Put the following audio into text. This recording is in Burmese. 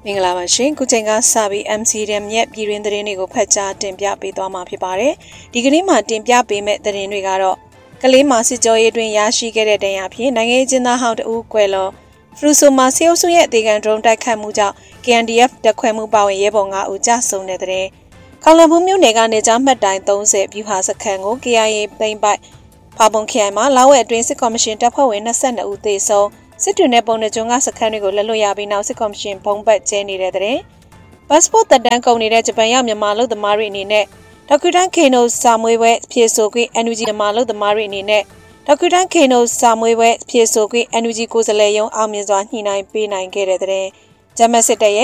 မင်္ဂလာပါရှင်ခုချိန်ကစပြီး MCDM ရဲ့ပြည်တွင်းသတင်းတွေကိုဖတ်ကြားတင်ပြပေးသွားမှာဖြစ်ပါတယ်ဒီကနေ့မှာတင်ပြပေးမယ့်သတင်းတွေကတော့ကလေးမှာစစ်ကြောရေးတွင်ရရှိခဲ့တဲ့တရားဖြင့်နိုင်ငံရေးကျင်းသားဟောင်းတဦးကွယ်လွန်ဖရူဆိုမှာစေအုပ်စုရဲ့အသေးခံဒရုန်းတိုက်ခတ်မှုကြောင့် KNDF တပ်ခွဲမှုပါဝင်ရဲဘော်9ဦးကြာဆုံးတဲ့တဲ့ခေါလံဘူးမြို့နယ်ကနေကြားမှတ်တိုင်30ပြူဟာစခန်းကို KIA သိမ်းပိုက်ဖာပွန်ခရိုင်မှာလာဝဲအတွင်းစစ်ကော်မရှင်တပ်ဖွဲ့ဝင်22ဦးသေဆုံးစစ်တူနဲ့ပုံနှကျွန်းကစခန်းတွေကိုလက်လွတ်ရပြီးနောက်စစ်ကော်မရှင်ဘုံဘတ်ကျဲနေတဲ့တဲ့ပတ်စပို့တက်တန်းကုန်နေတဲ့ဂျပန်ရောက်မြန်မာလူသမားတွေအနေနဲ့ဒေါက်တာခေနိုစာမွေးပွဲဖြည့်ဆို့ခွင့် NUG မြန်မာလူသမားတွေအနေနဲ့ဒေါက်တာခေနိုစာမွေးပွဲဖြည့်ဆို့ခွင့် NUG ကိုယ်စားလှယ်ရုံးအောင်မြင်စွာညှိနှိုင်းပေးနိုင်ခဲ့တဲ့တဲ့ဂျမစစ်တပ်ရဲ့